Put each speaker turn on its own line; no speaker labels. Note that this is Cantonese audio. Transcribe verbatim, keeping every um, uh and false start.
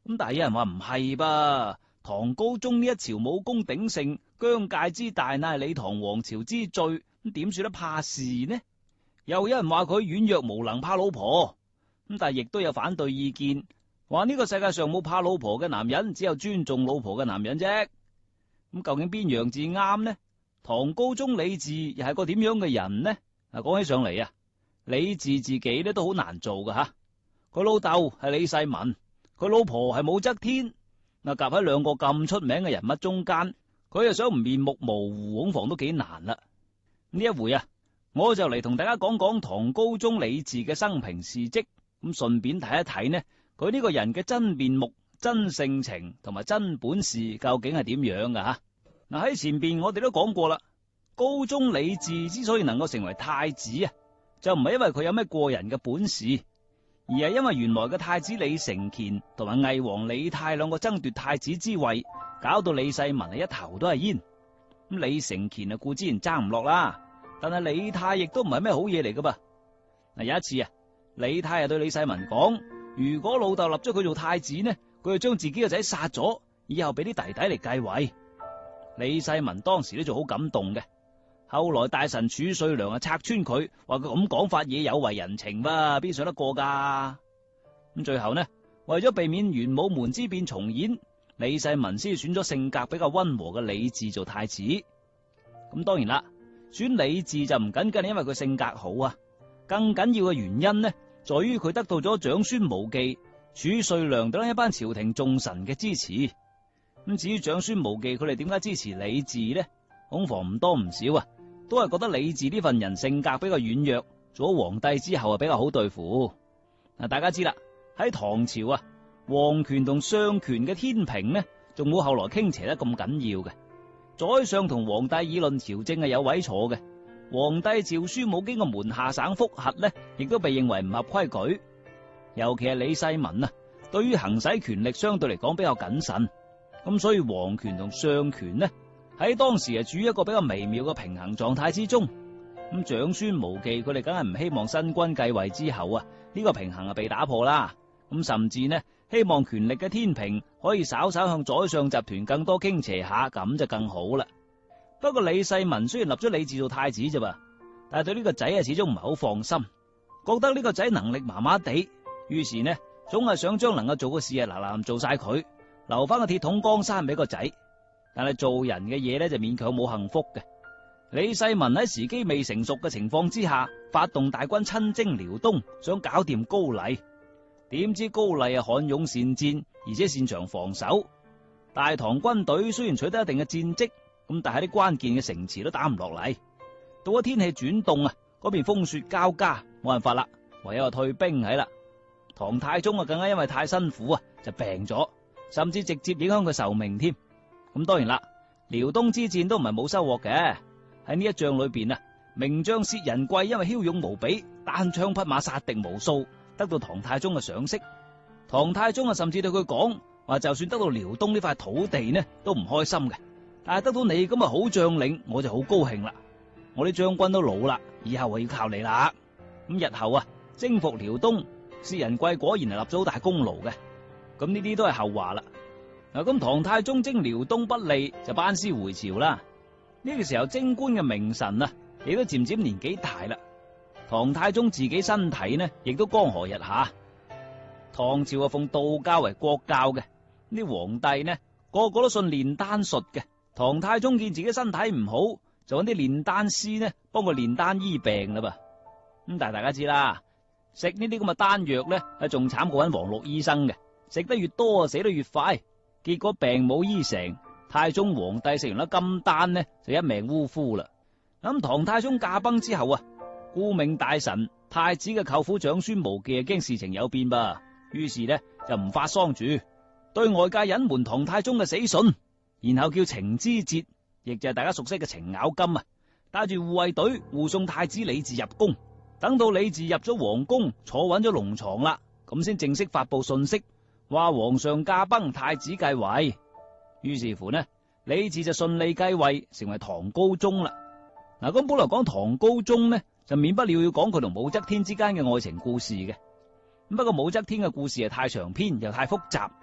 咁但係有人話唔係噃，唐高宗呢一朝武功鼎盛，疆界之大乃係李唐王朝之最，咁點算得怕事呢？又有人話佢軟弱無能，怕老婆，咁但係亦都有反對意見，話呢個世界上冇怕老婆嘅男人，只有尊重老婆嘅男人啫。咁究竟邊樣字啱呢？唐高宗李治又係個點樣嘅人呢？嗱，講起上嚟啊，李治自己咧都好難做噶吓。佢老豆係李世民，佢老婆係武則天，嗱，夾喺兩個咁出名嘅人物中間，佢又想唔面目模糊，恐防都幾難啦。呢一回啊，我就嚟同大家講講唐高宗李治嘅生平事跡，咁順便睇一睇呢，佢呢個人嘅真面目、真性情同埋真本事究竟係點樣噶吓？嗱，喺前邊我哋都講過啦，高宗李治之所以能夠成為太子啊，就唔係因為佢有咩過人嘅本事，而係因為原來嘅太子李承乾同埋魏王李泰兩個爭奪太子之位，搞到李世民係一頭都係煙。咁李承乾啊，固之然爭唔落啦，但係李泰亦都唔係咩好嘢嚟噶噃。嗱，有一次啊，李泰啊對李世民講，如果老豆立咗佢做太子呢，佢就將自己個仔殺咗，以後俾啲弟弟嚟繼位。李世民當時咧就好感動嘅，後來大臣褚遂良啊拆穿佢，話佢咁講法嘢有違人情噃，邊想得過噶？咁最後呢，為咗避免玄武門之變重演，李世民先選咗性格比較溫和嘅李治做太子。咁當然啦，選李治就唔僅僅係因為佢性格好啊，更緊要嘅原因呢，在於佢得到咗長孫無忌、褚遂良等一班朝廷重臣嘅支持。咁至於長孫無忌佢哋點解支持李治呢？恐防唔多唔少啊，都係覺得李治呢份人性格比較軟弱，做咗皇帝之後啊比較好對付。嗱，大家知啦，喺唐朝啊，皇權同相權嘅天平呢，仲冇後來傾斜得咁緊要嘅。宰相同皇帝議論朝政係有位坐嘅，皇帝詔書冇經過門下省複核呢，亦都被認為唔合規矩。尤其係李世民啊，對於行使權力相對嚟講比較謹慎。咁所以皇權同相權呢，喺當時係處於一個比較微妙嘅平衡狀態之中。咁長孫無忌佢哋梗係唔希望新君繼位之後啊，呢個平衡啊被打破啦。咁甚至呢，希望權力嘅天平可以稍稍向宰相集團更多傾斜下，咁就更好啦。不過李世民雖然立咗李治做太子啫噃，但係對呢個仔啊始終唔係好放心，覺得呢個仔能力麻麻地，於是呢，總係想將能夠做嘅事啊嗱嗱做晒佢，留翻個鐵桶江山俾個仔。但係做人嘅嘢咧就勉強冇幸福嘅。李世民喺時機未成熟嘅情況之下，發動大軍親征遼東，想搞掂高麗。點知高麗啊悍勇善戰，而且擅長防守。大唐軍隊雖然取得一定嘅戰績，咁但係啲關鍵嘅城池都打唔落嚟。到咗天氣轉凍啊，嗰邊風雪交加，冇辦法啦，唯有退兵喺啦。唐太宗啊更加因為太辛苦啊就病咗，甚至直接影響佢壽命添。咁當然啦，遼東之戰都唔係冇收穫嘅。喺呢一仗裏邊啊，名將薛仁貴因為驍勇無比，單槍匹馬殺敵無數，得到唐太宗嘅賞識。唐太宗啊甚至對佢講話，就算得到遼東呢塊土地呢，都唔開心嘅，但係得到你咁嘅好將領，我就好高興啦。我啲將軍都老啦，以後我要靠你啦。咁日後啊，征服遼東，薛仁貴果然係立咗好大功勞嘅。咁呢啲都係後話啦。嗱，咁唐太宗征遼東不利，就班師回朝啦。呢個時候貞觀嘅名臣啊，亦都漸漸年紀大啦。唐太宗自己身體呢，亦都江河日下。唐朝啊奉道教為國教嘅，啲皇帝呢個個都信煉丹術嘅。唐太宗見自己身體唔好，就揾啲煉丹師呢幫佢煉丹醫病啦噃。咁但係大家知啦，食呢啲咁嘅丹藥呢，係仲慘過揾黃綠醫生嘅，食得越多啊死得越快。結果病冇醫成，太宗皇帝食完粒金丹呢，就一命嗚呼啦。咁唐太宗駕崩之後啊，顧命大臣太子嘅舅父長孫無忌啊，驚事情有變噃，於是呢就唔發喪住，對外界隱瞞唐太宗嘅死訊，然後叫程知節，亦就係大家熟悉嘅程咬金啊，帶住護衛隊護送太子李治入宮。等到李治入咗皇宮，坐穩咗龍床啦，咁先正式發佈信息，話皇上駕崩，太子繼位。於是乎呢，李治就順利繼位，成為唐高宗啦。嗱，咁本來講唐高宗呢，就免不了要講佢同武則天之間嘅愛情故事嘅。不過武則天嘅故事係太長篇又太複雜，